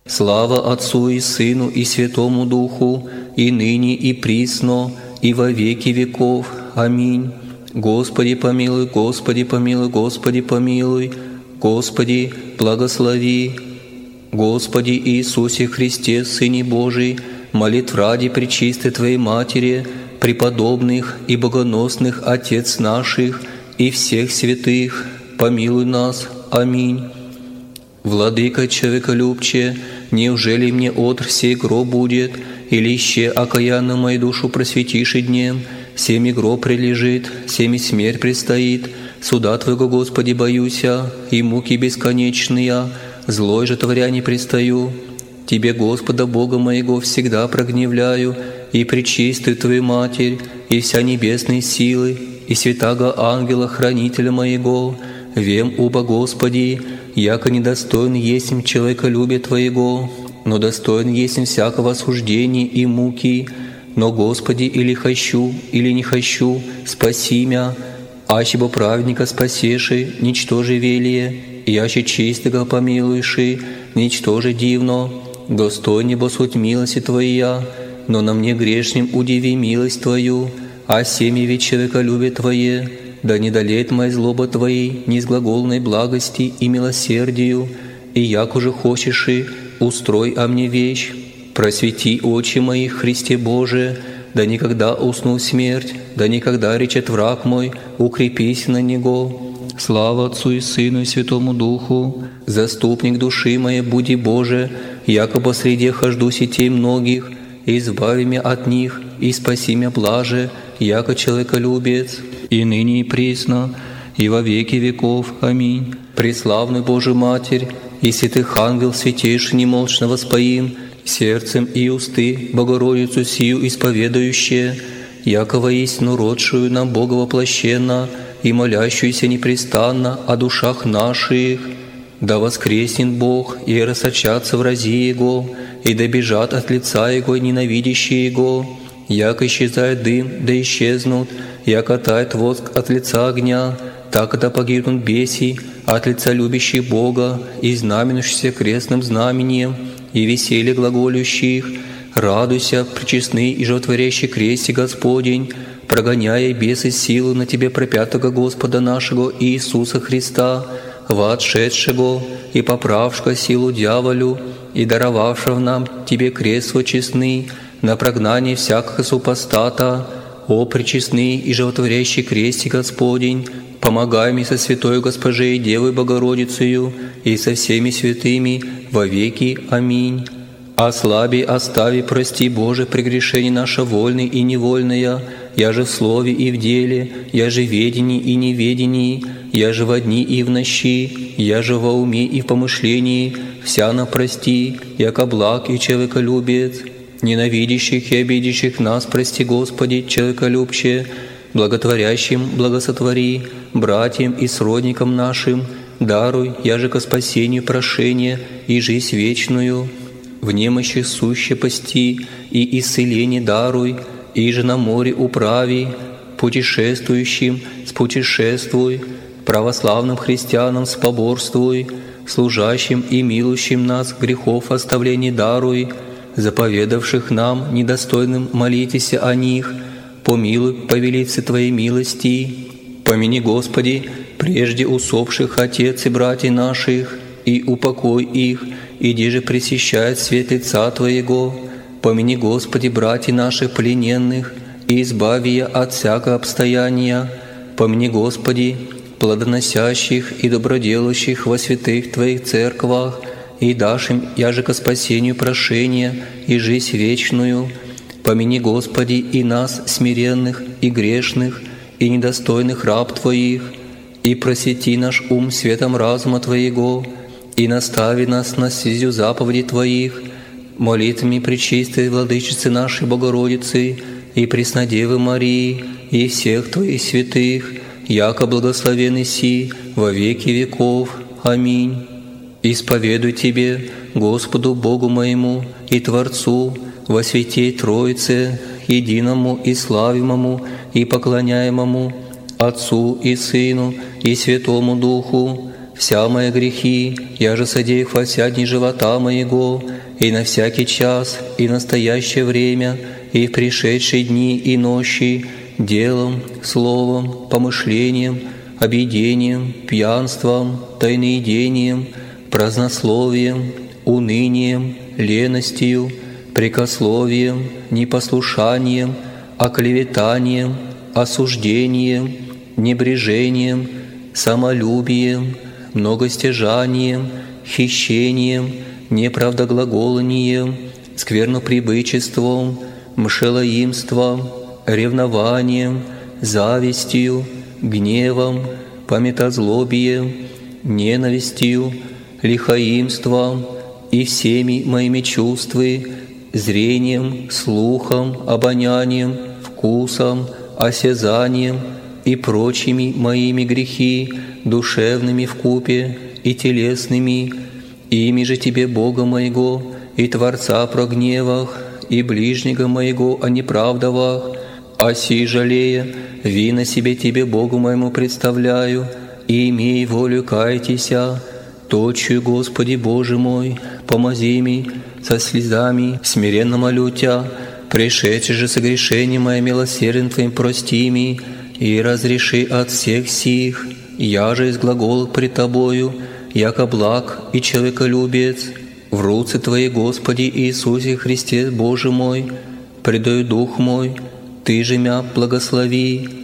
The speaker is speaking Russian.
Слава Отцу и Сыну и Святому Духу, и ныне и присно, и во веки веков. Аминь. Господи помилуй, Господи помилуй, Господи помилуй, Господи благослови. Господи Иисусе Христе, Сыне Божий, молитв ради пречистой Твоей Матери, преподобных и богоносных Отец наших и всех святых, помилуй нас. Аминь. Владыка человеколюбче, неужели мне отр сей гроб будет, или ще окаянно мою душу просветиши днем, всеми гроб прилежит, всеми смерть предстоит, суда Твоего, Господи, боюся, и муки бесконечные, злой же творя не предстаю. Тебе, Господа Бога моего, всегда прогневляю, и пречистую Твою Матерь, и вся небесные силы, и святаго ангела хранителя моего, вем уба Господи, яко недостоин есмь человеколюбия Твоего, но достоин есмь всякого осуждения и муки. Но, Господи, или хочу, или не хочу, спаси мя, аще бы праведника спасеши, ничтоже велие, и аще чистого помилуеши, ничтоже дивно, достойне бо суть милости Твоя, но на мне грешним удиви милость Твою, а семя ведь человеколюбие Твое, да не долеет моя злоба Твоей, ни с глаголной благости и милосердию, и як уже хочешь и устрой о мне вещь. Просвети очи мои, Христе Боже, да никогда усну смерть, да никогда речет враг мой, укрепись на него. Слава Отцу и Сыну и Святому Духу, заступник души моей, буди Боже, яко посреди хожду сетей многих, избави меня от них, и спаси меня блаже, яко человеколюбец, и ныне и присно, и во веки веков. Аминь. Преславную Божию Матерь, и святых ангел святейший немолчно воспоим, сердцем и усты Богородицу сию исповедующие, яко воистину родшую нам Бога воплощенно и молящуюся непрестанно о душах наших. Да воскреснет Бог, и рассочатся врази Его, и добежат от лица Его ненавидящие Его, яко исчезает дым, да исчезнут, яко тает воск от лица огня, так да погибнут беси от лица любящих Бога и знаменующихся крестным знамением, и веселье глаголющих. Радуйся, пречестный и животворящий кресте Господень, прогоняя бесы силу на Тебе пропятого Господа нашего Иисуса Христа, воотшедшего и поправшего силу дьяволю, и даровавшего нам Тебе крест свой честный на прогнание всякого супостата. О, пречестный и животворящий кресте Господень, помогай мне со святой Госпожей Девой Богородицею и со всеми святыми во веки. Аминь. Ослаби, остави, прости, Боже, прегрешение наше вольное и невольное, я же в слове и в деле, я же в ведении и неведении, я же во дни и в нощи, я же во уме и в помышлении, вся нам прости, яко благ и человеколюбец. Ненавидящих и обидящих нас прости, Господи, человеколюбче, благотворящим благосотвори, братьям и сродникам нашим, даруй, яже ко спасению прошение и жизнь вечную. В немощи суще пасти и исцеление даруй, и же на море управи, путешествующим спутешествуй, православным христианам споборствуй, служащим и милующим нас грехов оставление даруй, заповедавших нам недостойным молитесь о них, помилуй по велице Твоей милости. Помяни, Господи, прежде усопших отец и братьев наших, и упокой их, иди же пресещает свет лица Твоего. Помяни, Господи, братьев наших плененных, и избави я от всякого обстояния. Помяни, Господи, плодоносящих и доброделающих во святых Твоих церквах, и дашь им, яже ко спасению прошения и жизнь вечную. Помяни, Господи, и нас, смиренных и грешных, и недостойных раб Твоих, и просвети наш ум светом разума Твоего, и настави нас на стезю заповедей Твоих, молитвами пречистой Владычицы нашей Богородицы и Преснодевы Марии, и всех Твоих святых, яко благословен си во веки веков. Аминь. Исповедуй Тебе, Господу Богу моему и Творцу, во святей Троице, единому и славимому и поклоняемому, Отцу и Сыну и Святому Духу, вся мои грехи, я же содеях во вся дни живота моего, и на всякий час, и в настоящее время, и в пришедшие дни и ночи, делом, словом, помышлением, объедением, пьянством, тайноедением, празднословием, унынием, леностью, прекословием, непослушанием, оклеветанием, осуждением, небрежением, самолюбием, многостяжанием, хищением, неправдоглаголанием, сквернопребычеством, мшелоимством, ревнованием, завистью, гневом, памятозлобием, ненавистью, лихоимством и всеми моими чувствами, зрением, слухом, обонянием, вкусом, осязанием и прочими моими грехи, душевными вкупе и телесными, ими же Тебе, Бога моего, и Творца прогневах, и ближнего моего о неправдовах, оси жалея, вина себе Тебе, Богу моему, представляю, и имей волю кайтеся, точию, Господи Боже мой, помози ми, со слезами смиренно молю Тя, пришедший же согрешение мое милосердием Твоим прости ми, и разреши от всех сих, я же из глаголов пред Тобою, яко благ и человеколюбец, в руце Твоей, Господи Иисусе Христе, Боже мой, предаю дух мой, Ты же мя благослови,